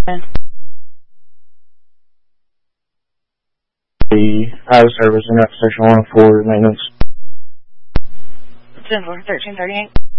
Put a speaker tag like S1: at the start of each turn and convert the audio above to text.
S1: The Iowa service in that station 1 for maintenance.
S2: 10-4, 1338.